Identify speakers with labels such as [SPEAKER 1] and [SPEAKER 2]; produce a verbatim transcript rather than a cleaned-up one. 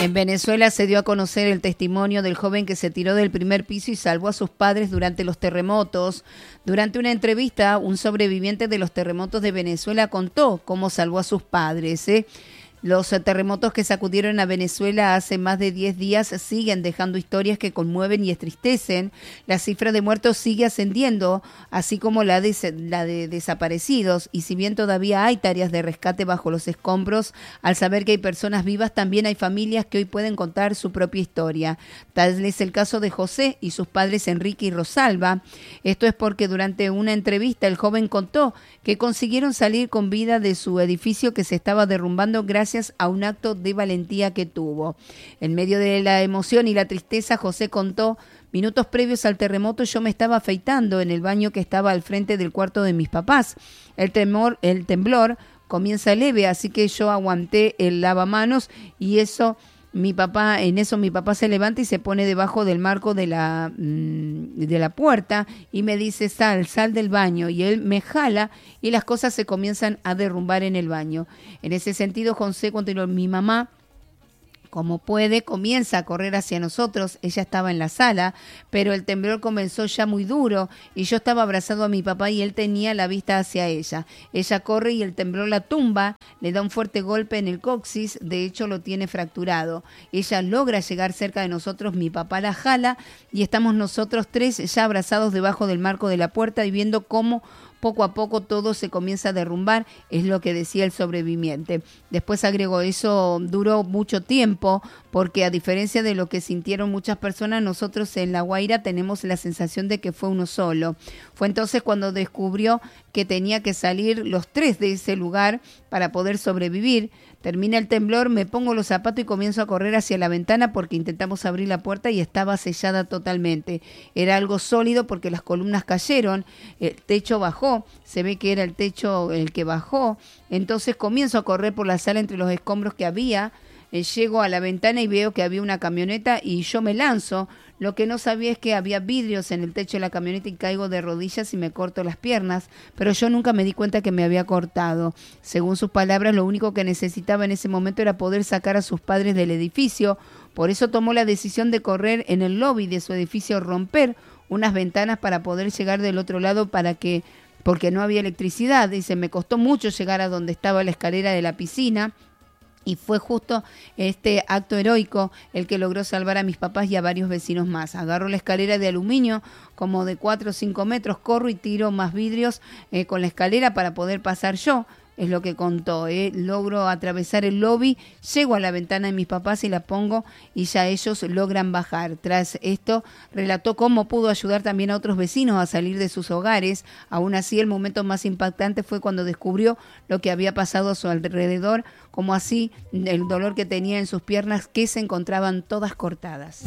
[SPEAKER 1] En Venezuela se dio a conocer el testimonio del joven que se tiró del primer piso y salvó a sus padres durante los terremotos. Durante una entrevista, un sobreviviente de los terremotos de Venezuela contó cómo salvó a sus padres, ¿eh? Los terremotos que sacudieron a Venezuela hace más de diez días siguen dejando historias que conmueven y entristecen. La cifra de muertos sigue ascendiendo, así como la de, la de desaparecidos. Y si bien todavía hay tareas de rescate bajo los escombros, al saber que hay personas vivas, también hay familias que hoy pueden contar su propia historia. Tal es el caso de José y sus padres Enrique y Rosalba. Esto es porque durante una entrevista el joven contó que consiguieron salir con vida de su edificio que se estaba derrumbando gracias a un acto de valentía que tuvo. En medio de la emoción y la tristeza, José contó: minutos previos al terremoto yo me estaba afeitando en el baño que estaba al frente del cuarto de mis papás. El temor, el temblor comienza leve, así que yo aguanté el lavamanos y eso... Mi papá, en eso mi papá se levanta y se pone debajo del marco de la, de la puerta y me dice: sal, sal del baño. Y él me jala y las cosas se comienzan a derrumbar en el baño. En ese sentido, José continuó: mi mamá, como puede, comienza a correr hacia nosotros. Ella estaba en la sala, pero el temblor comenzó ya muy duro y yo estaba abrazado a mi papá y él tenía la vista hacia ella. Ella corre y el temblor la tumba, le da un fuerte golpe en el coxis, de hecho lo tiene fracturado. Ella logra llegar cerca de nosotros, mi papá la jala y estamos nosotros tres ya abrazados debajo del marco de la puerta y viendo cómo poco a poco todo se comienza a derrumbar, es lo que decía el sobreviviente. Después agregó: eso duró mucho tiempo, porque a diferencia de lo que sintieron muchas personas, nosotros en La Guaira tenemos la sensación de que fue uno solo. Fue entonces cuando descubrió que tenía que salir los tres de ese lugar para poder sobrevivir. Termina el temblor, me pongo los zapatos y comienzo a correr hacia la ventana porque intentamos abrir la puerta y estaba sellada totalmente. Era algo sólido porque las columnas cayeron, el techo bajó, se ve que era el techo el que bajó. Entonces comienzo a correr por la sala entre los escombros que había. Eh, llego a la ventana y veo que había una camioneta y yo me lanzo. Lo que no sabía es que había vidrios en el techo de la camioneta y caigo de rodillas y me corto las piernas, pero yo nunca me di cuenta que me había cortado. Según sus palabras, lo único que necesitaba en ese momento era poder sacar a sus padres del edificio. Por eso tomó la decisión de correr en el lobby de su edificio, romper unas ventanas para poder llegar del otro lado para que, porque no había electricidad. Dice: me costó mucho llegar a donde estaba la escalera de la piscina. Y fue justo este acto heroico el que logró salvar a mis papás y a varios vecinos más. Agarro la escalera de aluminio como de cuatro o cinco metros, corro y tiro más vidrios eh, con la escalera para poder pasar yo. Es lo que contó, ¿eh? Logro atravesar el lobby, llego a la ventana de mis papás y la pongo y ya ellos logran bajar. Tras esto, relató cómo pudo ayudar también a otros vecinos a salir de sus hogares. Aún así, el momento más impactante fue cuando descubrió lo que había pasado a su alrededor, como así el dolor que tenía en sus piernas que se encontraban todas cortadas.